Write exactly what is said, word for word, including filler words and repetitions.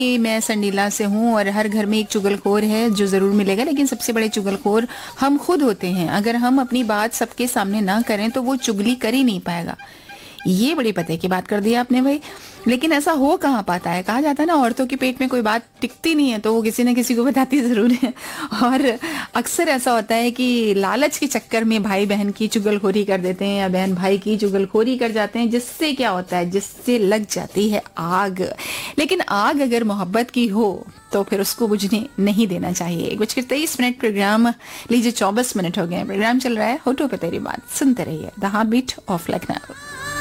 कि मैं संडीला से हूँ और हर घर में एक चुगलखोर है जो जरूर मिलेगा, लेकिन सबसे बड़े चुगलखोर हम खुद होते हैं। अगर हम अपनी बात सबके सामने ना करें तो वो चुगली कर ही नहीं पाएगा। ये बड़ी पते की बात कर दी आपने भाई, लेकिन ऐसा हो कहाँ पाता है। कहा जाता है ना, औरतों के पेट में कोई बात टिकती नहीं है तो वो किसी न किसी को बताती जरूर है। और अक्सर ऐसा होता है कि लालच के चक्कर में भाई बहन की चुगलखोरी कर देते हैं या बहन भाई की चुगलखोरी कर जाते हैं, जिससे क्या होता है, जिससे लग जाती है आग। लेकिन आग अगर मोहब्बत की हो तो फिर उसको बुझने नहीं देना चाहिए। एक बजकर तेईस मिनट प्रोग्राम लीजिए, चौबीस मिनट हो गए, प्रोग्राम चल रहा है होठों पे तेरी बात, सुनते रहिए the heart beat of Lucknow.